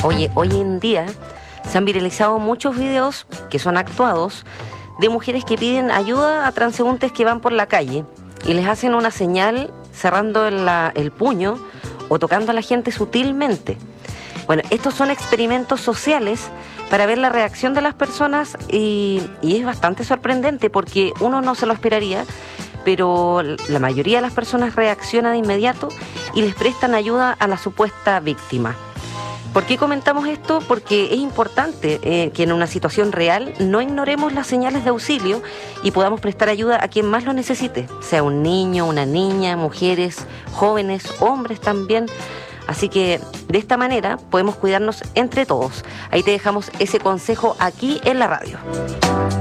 Oye, hoy en día se han viralizado muchos videos que son actuados de mujeres que piden ayuda a transeúntes que van por la calle y les hacen una señal cerrando el puño o tocando a la gente sutilmente. Bueno, estos son experimentos sociales para ver la reacción de las personas y es bastante sorprendente porque uno no se lo esperaría, pero la mayoría de las personas reacciona de inmediato y les prestan ayuda a la supuesta víctima. ¿Por qué comentamos esto? Porque es importante que en una situación real no ignoremos las señales de auxilio y podamos prestar ayuda a quien más lo necesite, sea un niño, una niña, mujeres, jóvenes, hombres también. Así que de esta manera podemos cuidarnos entre todos. Ahí te dejamos ese consejo aquí en la radio.